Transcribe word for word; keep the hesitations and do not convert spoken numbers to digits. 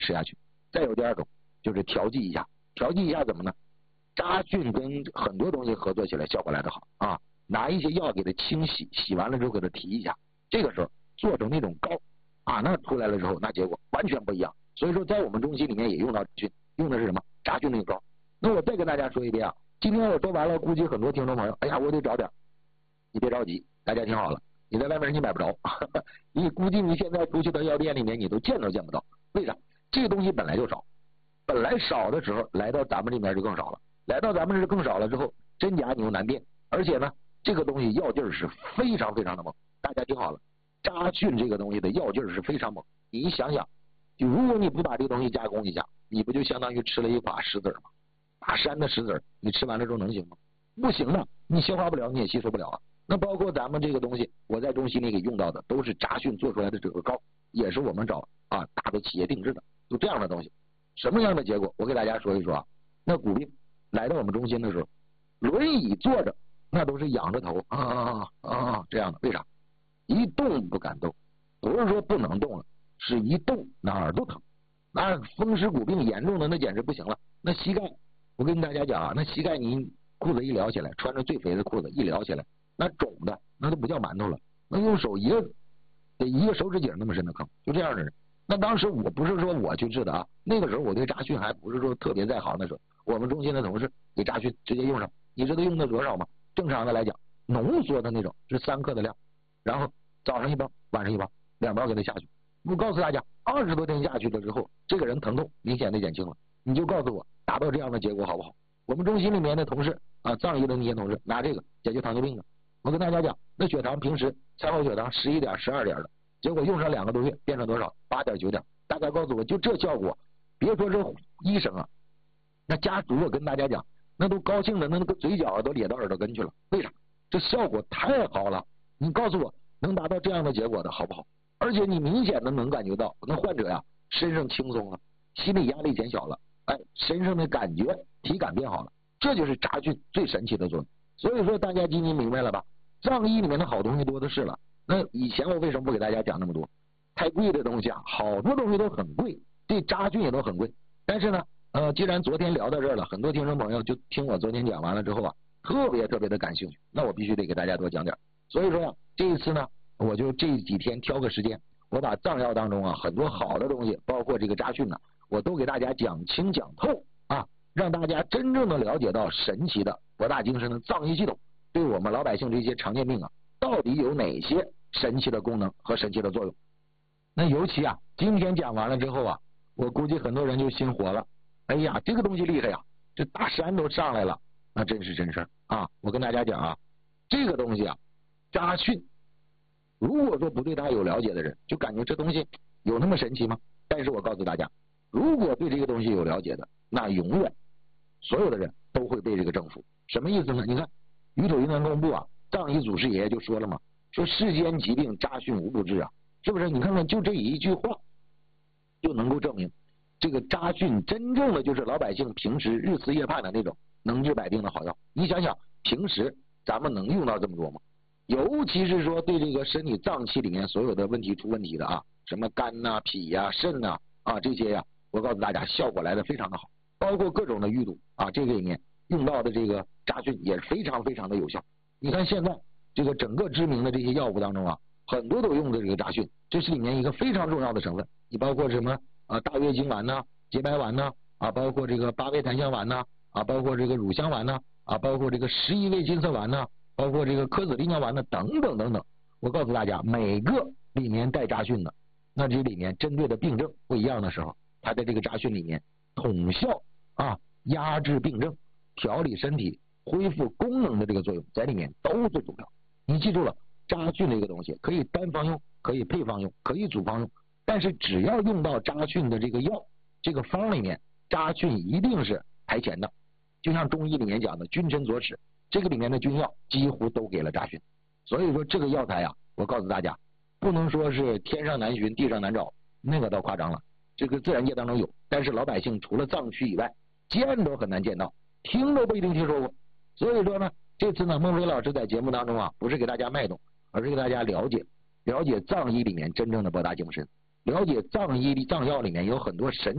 吃下去。再有第二种就是调剂一下，调剂一下怎么呢？扎菌跟很多东西合作起来效果来得好啊，拿一些药给它清洗，洗完了之后给它提一下，这个时候做成那种膏啊，那出来了之后那结果完全不一样。所以说在我们中西里面也用到菌，用的是什么？扎菌那个膏。那我再跟大家说一遍啊，今天我说完了，估计很多听众朋友，哎呀，我得找点，你别着急，大家听好了，你在外面你买不着，你估计你现在出去到药店里面你都见都见不到。为啥？这个东西本来就少，本来少的时候来到咱们这边就更少了，来到咱们这更少了之后，真假你又难辨，而且呢，这个东西药劲儿是非常非常的猛。大家听好了，扎菌这个东西的药劲儿是非常猛。你想想，就如果你不把这个东西加工一下，你不就相当于吃了一把石子吗？大山的石子，你吃完了之后能行吗？不行的，你消化不了，你也吸收不了啊。那包括咱们这个东西，我在中西里给用到的都是扎菌做出来的这个膏，也是我们找啊大的企业定制的，就这样的东西。什么样的结果？我给大家说一说啊。那骨病来到我们中心的时候，轮椅坐着，那都是仰着头啊啊啊啊这样的。为啥？一动不敢动，不是说不能动了，是一动哪儿都疼。那风湿骨病严重的那简直不行了。那膝盖，我跟大家讲啊，那膝盖你裤子一撩起来，穿着最肥的裤子一撩起来，那肿的那都不叫馒头了，那用手一个得一个手指节那么深的坑，就这样的人。那当时我不是说我去治的啊，那个时候我对扎菌还不是说特别在行的时候，我们中心的同事给扎菌直接用上，你知道用的多少吗？正常的来讲，浓缩的那种是三克的量，然后早上一包，晚上一包，两包给他下去。我告诉大家，二十多天下去了之后，这个人疼痛明显的减轻了。你就告诉我达到这样的结果好不好？我们中心里面的同事啊，藏医的那些同事拿这个解决糖尿病的，我跟大家讲，那血糖平时餐后血糖十一点、十二点的，结果用上两个多月变成多少？八点、九点。大家告诉我，就这效果，别说是医生啊，那家属我跟大家讲，那都高兴的那个嘴角都咧到耳朵根去了。为啥？这效果太好了！你告诉我，能达到这样的结果的好不好？而且你明显的能感觉到，那患者呀身上轻松了，心理压力减小了，哎，身上的感觉体感变好了，这就是扎菌最神奇的作用。所以说大家今天明白了吧？藏医里面的好东西多的是了。那以前我为什么不给大家讲那么多？太贵的东西啊，好多东西都很贵，这扎菌也都很贵。但是呢，呃，既然昨天聊到这儿了，很多听众朋友就听我昨天讲完了之后啊，特别特别的感兴趣，那我必须得给大家多讲点。所以说呀，这一次呢，我就这几天挑个时间，我把藏药当中啊很多好的东西，包括这个扎菌呢，我都给大家讲清讲透啊，让大家真正的了解到神奇的博大精深的藏医系统对我们老百姓这些常见病啊，到底有哪些神奇的功能和神奇的作用。那尤其啊，今天讲完了之后啊，我估计很多人就心活了。哎呀，这个东西厉害呀，这大山都上来了，那真是真事儿啊！我跟大家讲啊，这个东西啊，扎菌，如果说不对它有了解的人，就感觉这东西有那么神奇吗？但是我告诉大家，如果对这个东西有了解的，那永远所有的人都会被这个征服。什么意思呢？你看，宇宙云南公布啊，藏医祖师爷爷就说了嘛，说世间疾病扎菌无不治啊。是不是？你看看，就这一句话就能够证明，这个扎菌真正的就是老百姓平时日思夜盼的那种能治百病的好药。你想想，平时咱们能用到这么多吗？尤其是说对这个身体脏器里面所有的问题出问题的啊，什么肝呐、啊、脾呀、啊、肾呐 啊, 啊这些呀、啊，我告诉大家，效果来的非常的好，包括各种的淤堵啊，这个里面用到的这个扎菌也是非常非常的有效。你看现在这个整个知名的这些药物当中啊，很多都用的这个扎菌，这是里面一个非常重要的成分。你包括什么啊，大月经丸呐、洁白丸呐啊，包括这个八味檀香丸呐啊，包括这个乳香丸呐啊，包括这个十一味金色丸呐，包括这个科子利尿丸呐等等等等。我告诉大家，每个里面带扎菌的，那这里面针对的病症不一样的时候，它在这个扎菌里面统效啊，压制病症、调理身体、恢复功能的这个作用在里面都最重要。你记住了。扎菌这个东西可以单方用，可以配方用，可以组方用，但是只要用到扎菌的这个药，这个方里面，扎菌一定是排前的。就像中医里面讲的君臣佐使，这个里面的君药几乎都给了扎菌。所以说这个药材啊，我告诉大家，不能说是天上难寻地上难找，那个倒夸张了，这个自然界当中有，但是老百姓除了藏区以外见都很难见到，听都不一定听说过。所以说呢，这次呢，孟非老师在节目当中啊，不是给大家卖弄，而是给大家了解了解藏医里面真正的博大精深，了解藏医藏药里面有很多神